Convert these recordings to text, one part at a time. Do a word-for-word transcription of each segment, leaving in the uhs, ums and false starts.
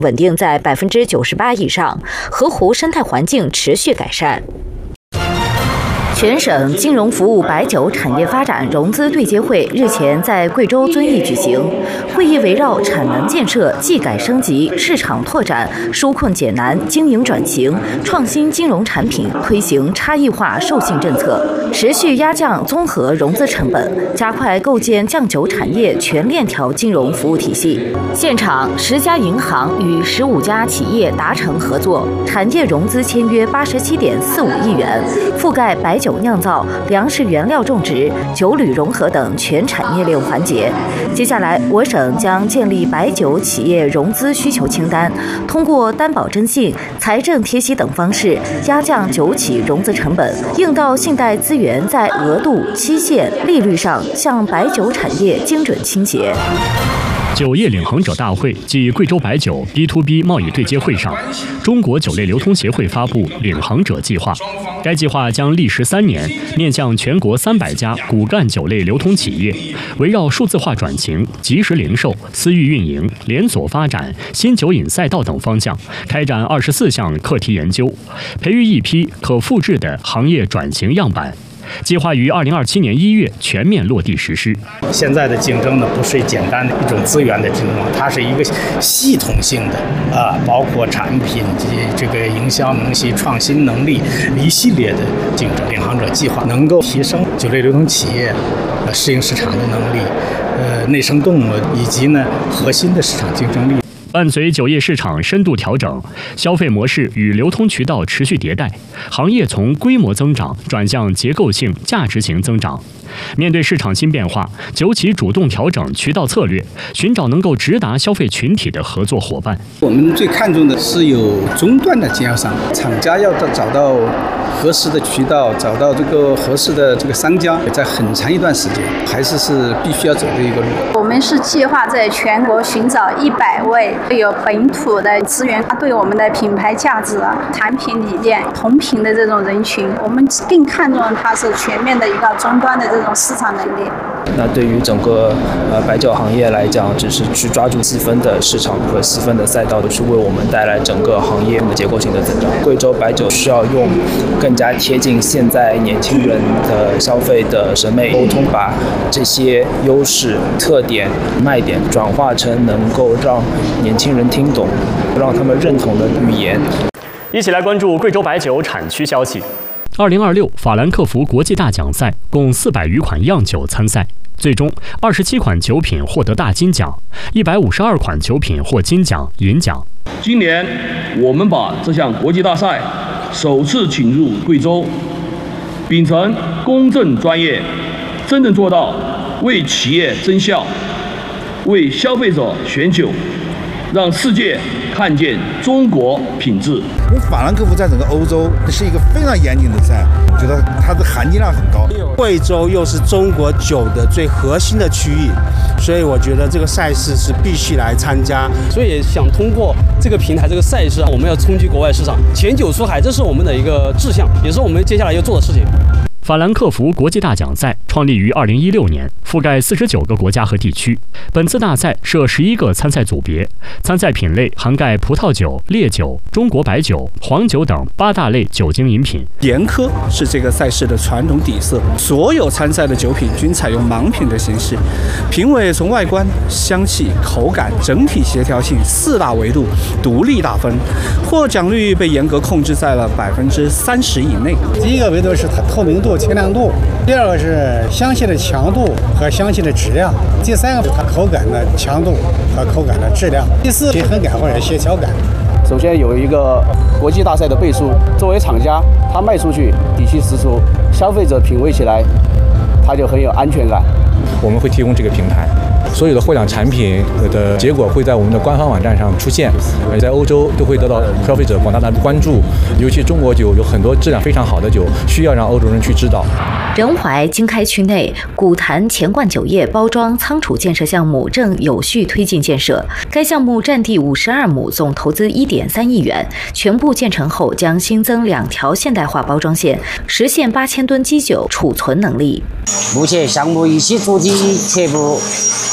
稳定在百分之九十八以上，河湖生态环境持续改善。全省金融服务白酒产业发展融资对接会日前在贵州遵义举行。会议围绕产能建设、技改升级、市场拓展、纾困解难、经营转型、创新金融产品推行差异化授信政策，持续压降综合融资成本，加快构建酱酒产业全链条金融服务体系。现场，十家银行与十五家企业达成合作，产业融资签约八十七点四五亿元，覆盖白酒酿造、粮食原料种植、酒铝融合等全产业链环节。接下来，我省将建立白酒企业融资需求清单，通过担保征信、财政贴息等方式，压降酒企融资成本，应到信贷资源在额度、期限、利率上向白酒产业精准倾斜。 酒业领航者大会暨贵州白酒 B to B 贸易对接会上，中国酒类流通协会发布领航者计划。该计划将历时三年，面向全国三百家骨干酒类流通企业，围绕数字化转型、即时零售、私域运营、连锁发展、新酒饮赛道等方向，开展二十四项课题研究，培育一批可复制的行业转型样板。计划于二零二七年一月全面落地实施。 现在的竞争呢，不是简单的一种资源的竞争，它是一个系统性的啊，包括产品及这个营销能力、创新能力一系列的竞争。领航者计划能够提升酒类流通企业呃适应市场的能力，呃内生动以及呢核心的市场竞争力。 伴随酒业市场深度调整，消费模式与流通渠道持续迭代，行业从规模增长转向结构性、价值型增长。面对市场新变化，酒企主动调整渠道策略，寻找能够直达消费群体的合作伙伴。 我们最看重的是有终端的经销商，厂家要找到合适的渠道，找到这个合适的这个商家，在很长一段时间还是是必须要走的一个路。 我们是计划在全国寻找一百位有本土的资源，对我们的品牌价值、产品理念同频的这种人群，我们更看重它是全面的一个终端的这种市场能力。 那对于整个呃白酒行业来讲，只是去抓住细分的市场和细分的赛道，是为我们带来整个行业的结构性的增长。贵州白酒需要用更加贴近现在年轻人的消费的审美沟通，把这些优势、特点、卖点转化成能够让年轻人听懂、让他们认同的语言。 一起来关注贵州白酒产区消息。二零二六法兰克福国际大奖赛共四百余款样酒参赛，最终二十七款酒品获得大金奖，一百五十二款酒品获金奖、银奖。 今年我们把这项国际大赛首次请入贵州，秉承公正专业，真正做到为企业增效，为消费者选酒，让世界看见中国品质。 因为法兰克福在整个欧洲是一个非常严谨的赛，我觉得它的含金量很高。 贵州又是中国酒的最核心的区域，所以我觉得这个赛事是必须来参加。 所以也想通过这个平台、这个赛事，我们要冲击国外市场，前酒出海，这是我们的一个志向，也是我们接下来要做的事情。 法兰克福国际大奖赛创立于二零一六年，覆盖四十九个国家和地区。本次大赛设十一个参赛组别，参赛品类涵盖葡萄酒、烈酒、中国白酒、黄酒等八大类酒精饮品。 严苛是这个赛事的传统底色，所有参赛的酒品均采用盲品的形式，评委从外观、香气、口感、整体协调性四大维度独立打分，获奖率被严格控制在了百分之三十以内。 第一个维度是它透明度、清亮度，第二个是香气的强度和香气的质量，第三个是它口感的强度和口感的质量，第四平衡感或者协调感。 首先有一个国际大赛的背书，作为厂家，他卖出去底气十足，消费者品味起来，他就很有安全感。 我们会提供这个平台，所有的获奖产品的结果会在我们的官方网站上出现，在欧洲都会得到消费者广大的关注。尤其中国酒有很多质量非常好的酒，需要让欧洲人去知道。 仁怀经开区内古坛钱罐酒业包装仓储建设项目正有序推进建设，该项目占地五十二亩，总投资一点三亿元，全部建成后将新增两条现代化包装线，实现八千吨基酒储存能力。 目前项目一期主体车部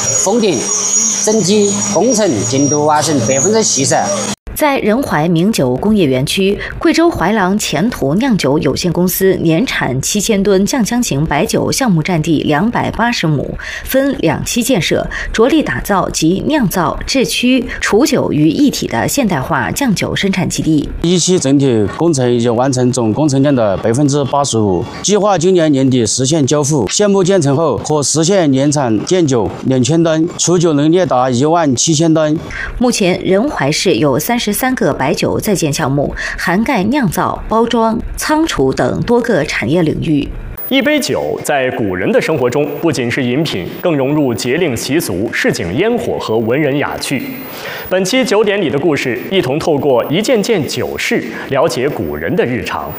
封顶，整体工程进度完成百分之七十。 在仁怀名酒工业园区，贵州怀郎前途酿酒有限公司年产七千吨酱香型白酒项目占地两百八十亩，分两期建设，着力打造集酿造、制曲、储酒于一体的现代化酱酒生产基地。 一期整体工程已经完成总工程量的百分之八十五，计划今年年底实现交付。项目建成后，可实现年产建酒两千吨，储酒能力达一万七千吨。 目前，仁怀市有三十三个白酒在建项目，涵盖酿造、包装、仓储等多个产业领域。 一杯酒在古人的生活中不仅是饮品，更融入节令习俗、市井烟火和文人雅趣。本期酒典里的故事，一同透过一件件酒事，了解古人的日常。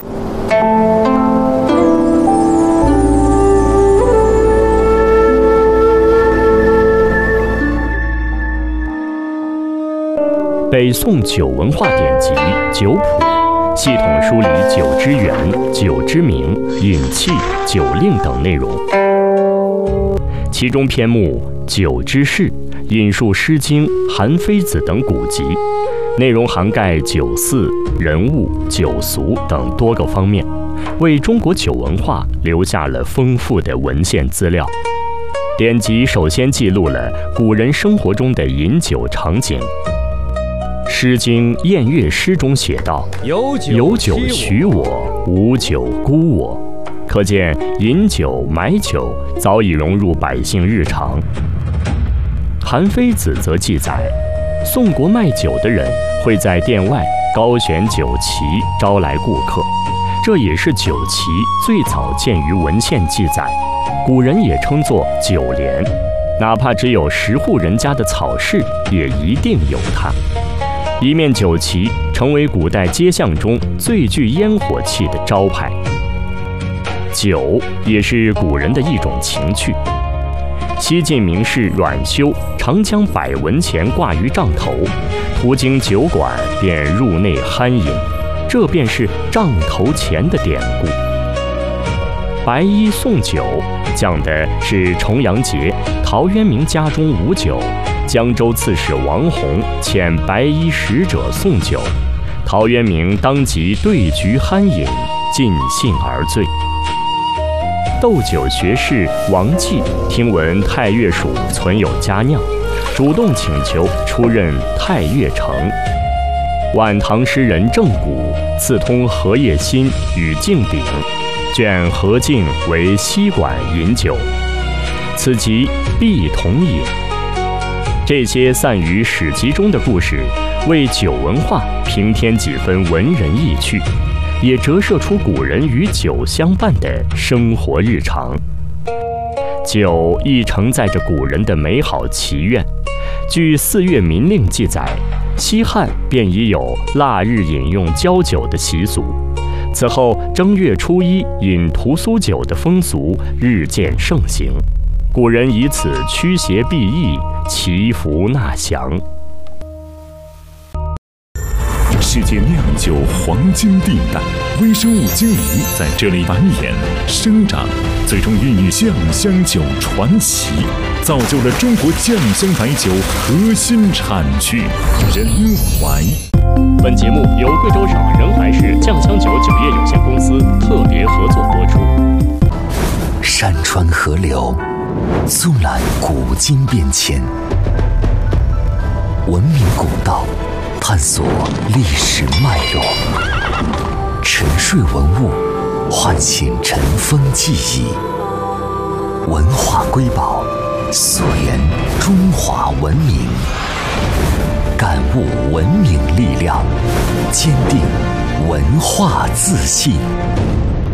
北宋酒文化典籍《酒谱》系统梳理酒之源、酒之名、饮器、酒令等内容。其中篇目《酒之事》引述《诗经》《韩非子》等古籍，内容涵盖酒肆、人物、酒俗等多个方面，为中国酒文化留下了丰富的文献资料。典籍首先记录了古人生活中的饮酒场景。《诗经·宴乐诗》中写道：“有酒许我，无酒孤我。”可见饮酒、买酒早已融入百姓日常。韩非子则记载，宋国卖酒的人会在店外高悬酒旗，招来顾客。这也是酒旗最早见于文献记载，古人也称作酒联。哪怕只有十户人家的草室，也一定有它。一面酒旗成为古代街巷中最具烟火气的招牌。酒也是古人的一种情趣。西晋名士阮修常将百文钱挂于帐头，途经酒馆便入内酣饮，这便是帐头钱的典故。白衣送酒讲的是重阳节陶渊明家中无酒，江州刺史王弘遣白衣使者送酒，陶渊明当即对局酣饮，尽兴而醉。斗酒学士王继听闻太岳署存有佳酿，主动请求出任太岳丞。晚唐诗人郑谷刺通荷叶心与敬鼎，卷荷敬为西馆饮酒，此集必同饮。这些散于史籍中的故事，为酒文化平添几分文人意趣，也折射出古人与酒相伴的生活日常。酒亦承载着古人的美好祈愿。据《四月民令》记载，西汉便已有腊日饮用交酒的习俗，此后正月初一饮屠苏酒的风俗日渐盛行，古人以此驱邪避疫，祈福纳祥。 世界酿酒黄金地带，微生物精灵在这里繁衍生长，最终孕育酱香酒传奇，造就了中国酱香白酒核心产区仁怀。 本节目由贵州省仁怀市酱香酒酒业有限公司特别合作播出。 山川河流纵览古今变迁，文明古道探索历史脉络，沉睡文物唤醒尘封记忆，文化瑰宝溯源中华文明，感悟文明力量，坚定文化自信。